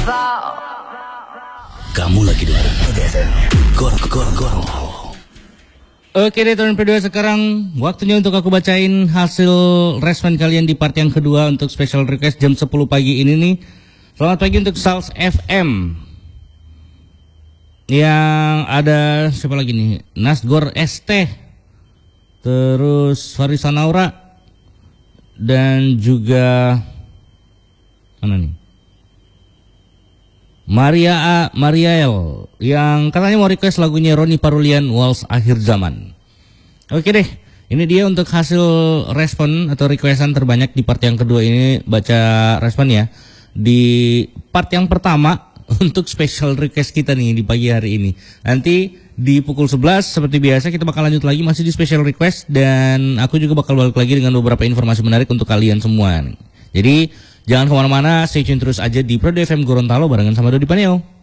Kamu lagi dengerin PDFM Gorontalo. Oke deh teman P2, sekarang waktunya untuk aku bacain hasil respon kalian di part yang kedua untuk special request jam 10 pagi ini nih. Selamat pagi untuk Sals FM. Yang ada siapa lagi nih? Nasgor ST. Terus Farisa Naura. Dan juga mana nih? Mariael yang katanya mau request lagunya Roni Parulian Waltz Akhir Zaman. Oke deh, ini dia untuk hasil respon atau requestan terbanyak di part yang kedua ini. Baca respon ya. Di part yang pertama untuk special request kita nih di pagi hari ini. Nanti di pukul 11 seperti biasa kita bakal lanjut lagi masih di special request. Dan aku juga bakal balik lagi dengan beberapa informasi menarik untuk kalian semua. Jadi jangan kemana-mana, stay tune terus aja di Pro FM Gorontalo barengan sama Dodi Paneo.